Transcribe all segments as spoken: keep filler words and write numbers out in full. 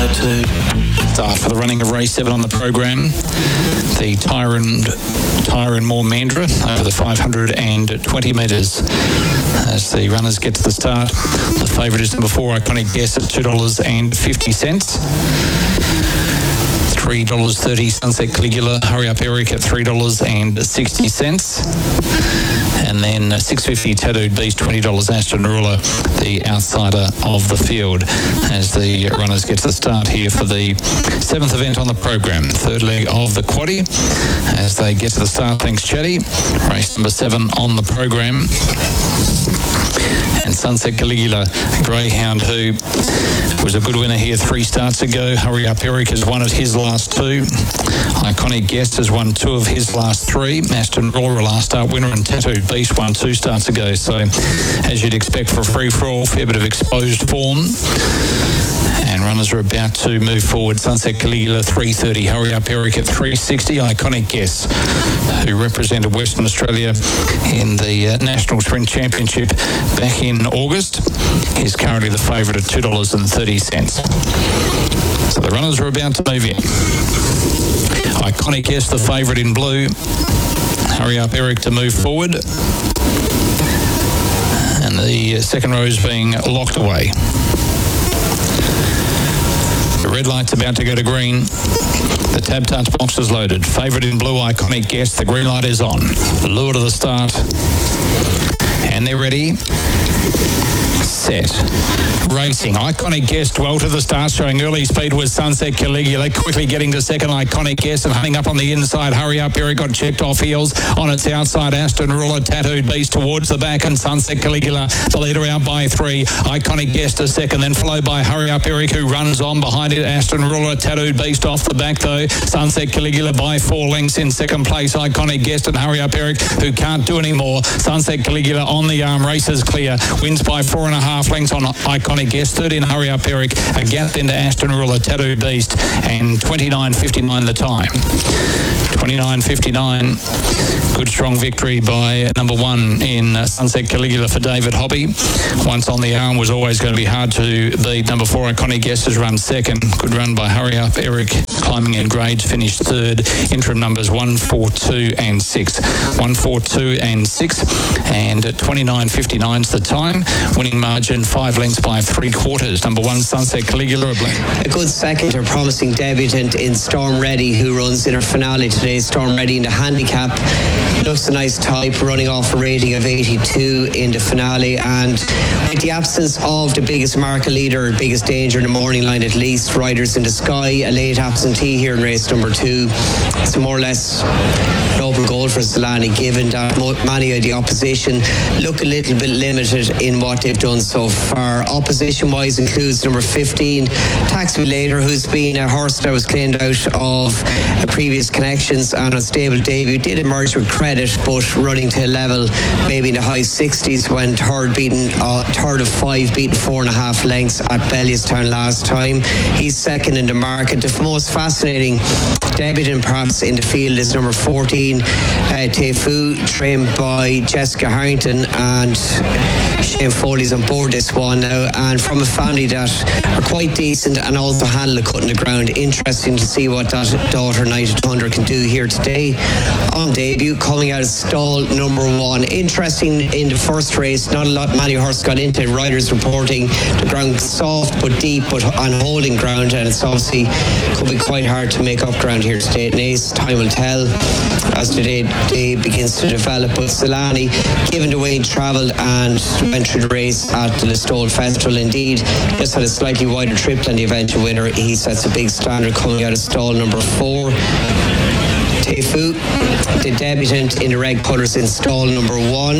attitude. Start for the running of race seven on the program. The Tyron, Tyron Moore Mandra over the five hundred twenty metres. As the runners get to the start, the favourite is number four, Iconic Guess, at two dollars fifty. three dollars thirty, Sunset Caligula, Hurry Up Eric at three dollars sixty. And then uh, six dollars fifty Tattooed Beast, twenty dollars Aston Ruler, the outsider of the field, as the runners get to the start here for the seventh event on the program, third leg of the quaddie. As they get to the start, thanks Chatty. Race number seven on the program. And Sunset Caligula, Greyhound, who was a good winner here three starts ago. Hurry Up Eric has won at his last two. Iconic Guest has won two of his last three. Aston Ruler, a last start winner, and Tattooed Beast won two starts ago. So, as you'd expect for a free-for-all, fair bit of exposed form. And runners are about to move forward. Sunset Caligula, three thirty. Hurry Up Eric at three sixty. Iconic Guess, who represented Western Australia in the uh, National Sprint Championship back in August, is currently the favourite at two dollars thirty. So the runners are about to move in. Iconic Guess, the favourite in blue. Hurry Up Eric to move forward. And the second row is being locked away. The red light's about to go to green. The tab touch box is loaded. Favourite in blue, Iconic Guess. The green light is on. Lure to the start. And they're ready. Set. Racing. Iconic Guest well to the start, showing early speed with Sunset Caligula, quickly getting to second. Iconic Guest and hunting up on the inside. Hurry Up Eric got checked off heels. On its outside, Aston Ruler, Tattooed Beast towards the back, and Sunset Caligula, the leader, out by three. Iconic Guest a second, then followed by Hurry Up Eric, who runs on behind it. Aston Ruler, Tattooed Beast off the back though. Sunset Caligula by four lengths in second place. Iconic Guest and Hurry Up Eric, who can't do any more. Sunset Caligula on the arm, races clear, wins by four and a half lengths on Iconic Guest. Third in Hurry Up Eric, a gap then to Aston Ruler, Tattooed Beast, and twenty-nine fifty-nine the time. twenty-nine fifty-nine. Good strong victory by number one in uh, Sunset Caligula for David Hobby. Once on the arm was always going to be hard to beat. Number four, Iconic Guest, has run second. Good run by Hurry Up Eric, climbing in grades, finished third. Interim numbers one, four, two and six. one, four, two and six. And twenty-nine fifty-nine is the time. Winning margin five lengths by three quarters. Number one, Sunset Caligula. A good second, or promising debutant in Storm Ready, who runs in her finale today. Storm Ready in the handicap. Looks a nice type, running off a rating of eighty-two in the finale. And with the absence of the biggest market leader, biggest danger in the morning line at least, Riders in the Sky, a late absentee here in race number two. It's more or less an open goal for Solani, given that many of the opposition look a little bit limited in what they've done so far. Opposition-wise includes number fifteen, Taxi Later, who's been a horse that was cleaned out of previous connections and a stable debut. Did emerge with credit, but running to a level maybe in the high sixties when third beaten, uh, third of five beaten four and a half lengths at Bellewstown last time. He's second in the market. The most fascinating debutant perhaps in the field is number fourteen, uh, Tefu, trained by Jessica Harrington, and Shane Foley's on board this one now, and from a family that are quite decent and also handle the cutting the ground. Interesting to see what that daughter United Thunder can do here today on debut, coming out of stall number one. Interesting in the first race, not a lot many horses got into it. Riders reporting the ground soft but deep, but on holding ground, and it's obviously could be quite hard to make up ground here today. Nace, time will tell as today day begins to develop. But Solani, given the way he travelled and went through the race at the Listowel Festival, indeed just had a slightly wider trip than the eventual winner. He sets a big standard coming out of stall number four. Tefu, the debutant in the red colours, in stall number one.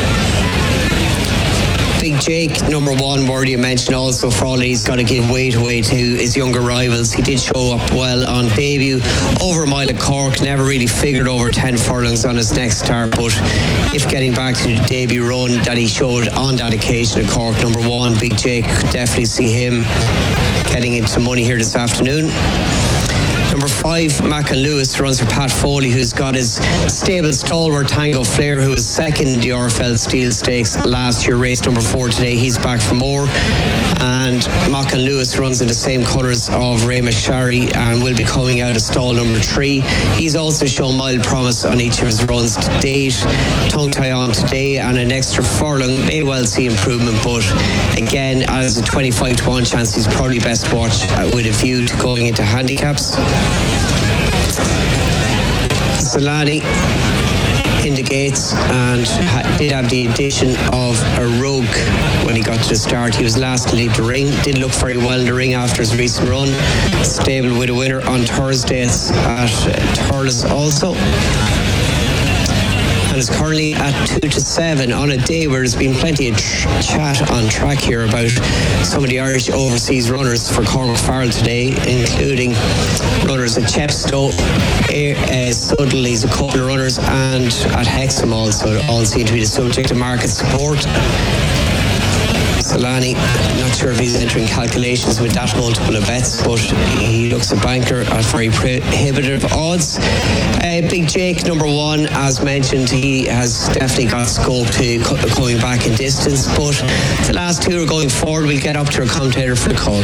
Big Jake, number one, worthy of mention also for all that he's got to give weight away to his younger rivals. He did show up well on debut, over a mile at Cork, never really figured over ten furlongs on his next start, but if getting back to the debut run that he showed on that occasion at Cork, number one, Big Jake, could definitely see him getting into money here this afternoon. Number five, Mackin Lewis, runs for Pat Foley, who's got his stable stalwart Tango Flair, who was second in the R F L Steel Stakes last year. Race number four today. He's back for more. And Mackin Lewis runs in the same colours of Raymond Shari and will be coming out of stall number three. He's also shown mild promise on each of his runs to date. Tongue tie on today and an extra furlong. May well see improvement, but again, as a twenty-five to one chance, he's probably best watched with a view to going into handicaps. Solani in the gates and ha- did have the addition of a rogue when he got to the start. He was last to leave the ring. Did look very well in the ring after his recent run. Stable with a winner on Thursday at Thurles also. And is currently at two to seven on a day where there's been plenty of ch- chat on track here about some of the Irish overseas runners for Cormac Farrell today, including runners at Chepstow, uh, Sudley's a couple of runners, and at Hexham also, all seem to be the subject of market support. Solani, not sure if he's entering calculations with that multiple of bets, but he looks a banker at very prohibitive odds. Uh, Big Jake, number one, as mentioned, he has definitely got scope to co- coming back in distance, but the last two are going forward. We'll get up to a commentator for the call.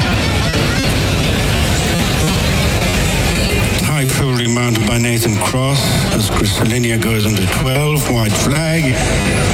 High Fury mounted by Nathan Cross as Crystallinia goes under twelve, white flag.